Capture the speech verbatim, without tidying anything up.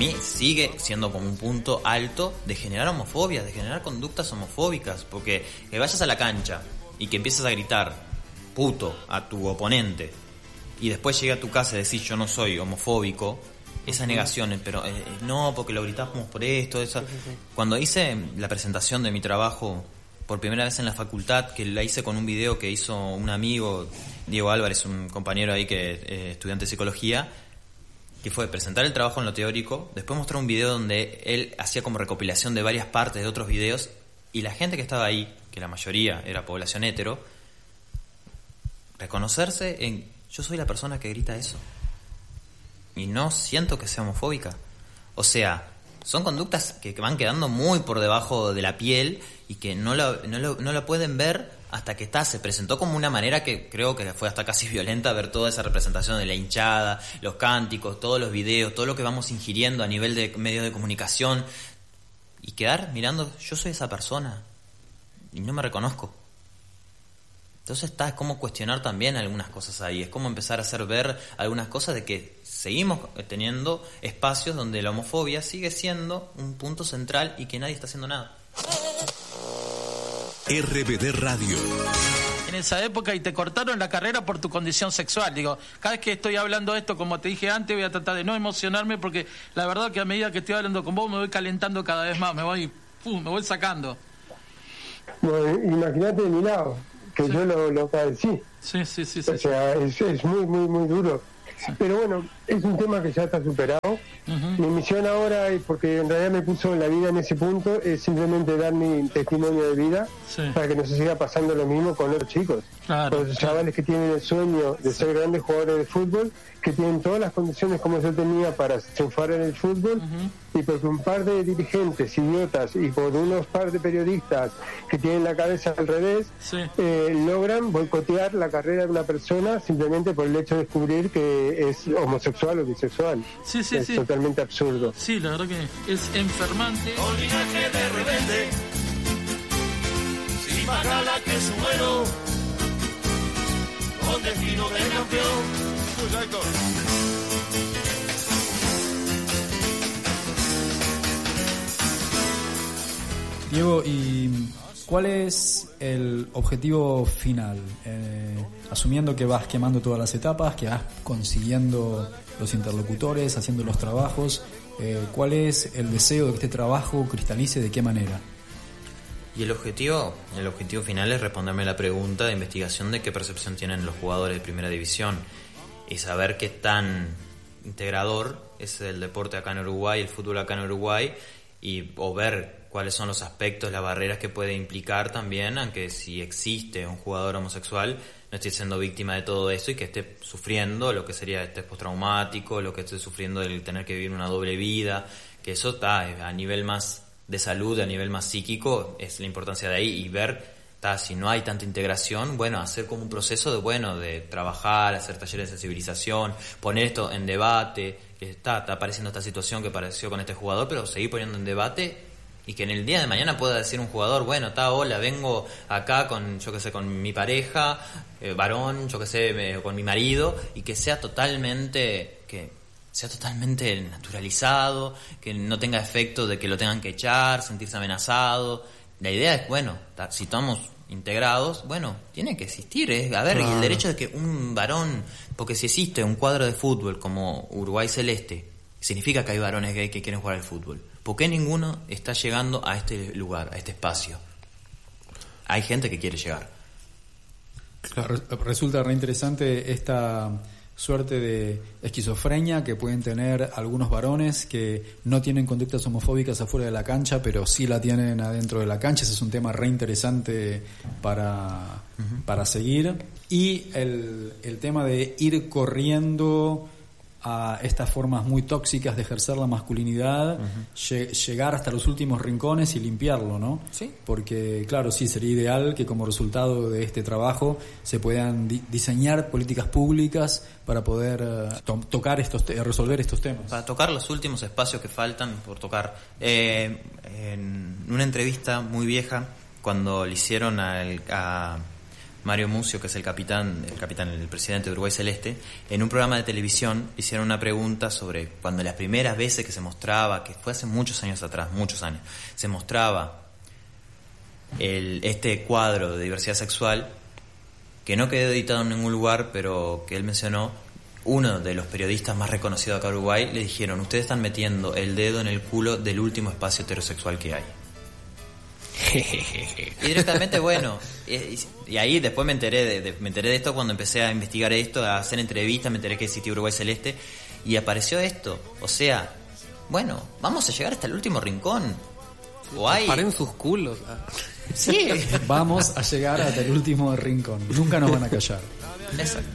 mí sigue siendo como un punto alto de generar homofobia, de generar conductas homofóbicas, porque que vayas a la cancha y que empieces a gritar puto a tu oponente y después llegue a tu casa y decís yo no soy homofóbico, esa negación, pero eh, no, porque lo gritamos por esto, eso. Cuando hice la presentación de mi trabajo por primera vez en la facultad, que la hice con un video que hizo un amigo, Diego Álvarez, un compañero ahí que eh, estudiante de psicología, que fue presentar el trabajo en lo teórico, después mostrar un video donde él hacía como recopilación de varias partes de otros videos, y la gente que estaba ahí, que la mayoría era población hetero, reconocerse en yo soy la persona que grita eso y no siento que sea homofóbica. O sea, son conductas que, que van quedando muy por debajo de la piel y que no la, no, lo, no la pueden ver hasta que está, se presentó como una manera que creo que fue hasta casi violenta ver toda esa representación de la hinchada, los cánticos, todos los videos, todo lo que vamos ingiriendo a nivel de medios de comunicación, y quedar mirando, yo soy esa persona y no me reconozco. Entonces está, es como cuestionar también algunas cosas ahí, es como empezar a hacer ver algunas cosas de que seguimos teniendo espacios donde la homofobia sigue siendo un punto central y que nadie está haciendo nada. R B D Radio. En esa época, y te cortaron la carrera por tu condición sexual. Digo, cada vez que estoy hablando esto, como te dije antes, voy a tratar de no emocionarme, porque la verdad que a medida que estoy hablando con vos me voy calentando cada vez más, me voy, pum, me voy sacando. Bueno, imagínate de mi lado, que sí. yo lo, lo padecí. Sí, sí, sí, sí. O sea, es, es muy, muy, muy duro. Sí. Pero bueno, es un tema que ya está superado. Uh-huh. Mi misión ahora, es porque en realidad me puso la vida en ese punto, es simplemente dar mi testimonio de vida, sí, para que no se siga pasando lo mismo con los chicos. Claro, con los claro. chavales que tienen el sueño de ser grandes jugadores de fútbol, que tienen todas las condiciones como yo tenía para triunfar en el fútbol, uh-huh, y porque un par de dirigentes idiotas y por unos par de periodistas que tienen la cabeza al revés, sí, eh, logran boicotear la carrera de una persona simplemente por el hecho de descubrir que es homosexual o bisexual. Sí, sí, es sí. totalmente absurdo. Sí, la verdad que es enfermante. Con linaje de rebelde, sin más gala que su vuelo, con destino de campeón. Exacto. Diego, ¿y cuál es el objetivo final? Eh, asumiendo que vas quemando todas las etapas, que vas consiguiendo los interlocutores, haciendo los trabajos, eh, ¿cuál es el deseo de que este trabajo cristalice? ¿De qué manera? Y el objetivo, el objetivo final es responderme la pregunta de investigación de qué percepción tienen los jugadores de primera división y saber qué tan integrador es el deporte acá en Uruguay, el fútbol acá en Uruguay, y o ver cuáles son los aspectos, las barreras que puede implicar también, aunque si existe un jugador homosexual no esté siendo víctima de todo esto y que esté sufriendo lo que sería este postraumático, lo que esté sufriendo el tener que vivir una doble vida, que eso está a nivel más de salud, a nivel más psíquico, es la importancia de ahí, y ver, ta, si no hay tanta integración, bueno, hacer como un proceso de, bueno, de trabajar, hacer talleres de sensibilización, poner esto en debate, que está, está apareciendo esta situación que apareció con este jugador, pero seguir poniendo en debate, y que en el día de mañana pueda decir un jugador, bueno, está, hola, vengo acá con, yo que sé, con mi pareja, eh, varón, yo que sé, eh, con mi marido, y que sea totalmente, que sea totalmente naturalizado, que no tenga efecto de que lo tengan que echar, sentirse amenazado. La idea es, bueno, ta, si estamos integrados, bueno, tiene que existir, ¿eh? A ver, claro. Y el derecho de que un varón, porque si existe un cuadro de fútbol como Uruguay Celeste, significa que hay varones gay que quieren jugar al fútbol. ¿Por qué ninguno está llegando a este lugar, a este espacio? Hay gente que quiere llegar. Claro, resulta re interesante esta suerte de esquizofrenia que pueden tener algunos varones que no tienen conductas homofóbicas afuera de la cancha, pero sí la tienen adentro de la cancha. Ese es un tema re interesante para, uh-huh, para seguir. Y el, el tema de ir corriendo a estas formas muy tóxicas de ejercer la masculinidad, uh-huh, lle- llegar hasta los últimos rincones y limpiarlo, ¿no? Sí. Porque, claro, sí, sería ideal que como resultado de este trabajo se puedan di- diseñar políticas públicas para poder uh, to- tocar estos te- resolver estos temas. Para tocar los últimos espacios que faltan por tocar. Eh, en una entrevista muy vieja, cuando le hicieron al, a Mario Mucio, que es el capitán, el capitán, el presidente de Uruguay Celeste, en un programa de televisión hicieron una pregunta sobre cuando las primeras veces que se mostraba, que fue hace muchos años atrás, muchos años, se mostraba el, este cuadro de diversidad sexual, que no quedó editado en ningún lugar, pero que él mencionó, uno de los periodistas más reconocidos acá en Uruguay, le dijeron: ustedes están metiendo el dedo en el culo del último espacio heterosexual que hay. Y directamente, bueno, y, y ahí después me enteré de, de, me enteré de esto cuando empecé a investigar esto, a hacer entrevistas, me enteré que existía Uruguay Celeste, y apareció esto. O sea, bueno, vamos a llegar hasta el último rincón. O hay... Paren sus culos. Sí. Vamos a llegar hasta el último rincón. Nunca nos van a callar. Exacto.